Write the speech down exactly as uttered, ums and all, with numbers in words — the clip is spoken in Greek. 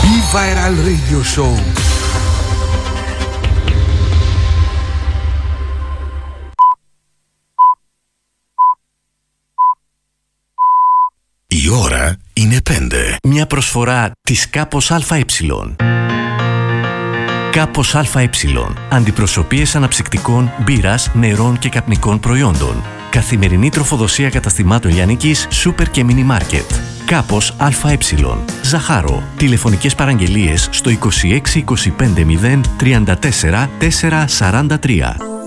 B-Viral Radio Show. Η ώρα είναι πέντε. Μια προσφορά της Κάπος ΑΕ. Κάπος ΑΕ. Αντιπροσωπείες αναψυκτικών, μπύρας, νερών και καπνικών προϊόντων. Καθημερινή τροφοδοσία καταστημάτων λιανικής, σούπερ και μίνι μάρκετ. Κάπος ΑΕ. Ζαχάρο. Τηλεφωνικές παραγγελίες στο είκοσι έξι είκοσι πέντε μηδέν τριάντα τέσσερα τετρακόσια σαράντα τρία.